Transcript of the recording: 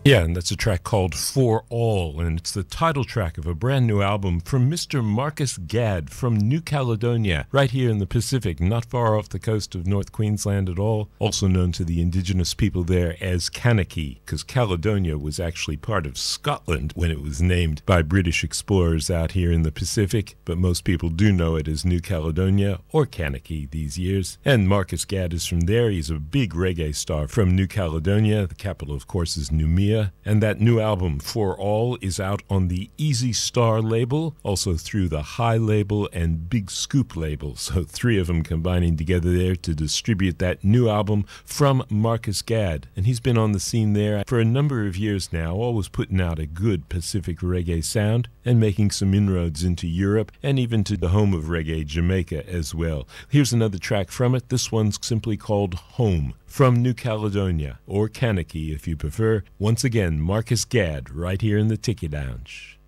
Yeah, and that's a track called For All, and it's the title track of a brand new album from Mr. Marcus Gadd from New Caledonia, right here in the Pacific, not far off the coast of North Queensland at all, also known to the indigenous people there as Kanaki, because Caledonia was actually part of Scotland when it was named by British explorers out here in the Pacific, but most people do know it as New Caledonia or Kanaki these years. And Marcus Gadd is from there. He's a big reggae star from New Caledonia. The capital, of course, is Noumea. And that new album, For All, is out on the Easy Star label, also through the High label and Big Scoop label. So three of them combining together there to distribute that new album from Marcus Gadd. And he's been on the scene there for a number of years now, always putting out a good Pacific reggae sound and making some inroads into Europe and even to the home of reggae, Jamaica, as well. Here's another track from it. This one's simply called Home, from New Caledonia, or Kanaki if you prefer. Once again, Marcus Gadd, right here in the Tiki Lounge.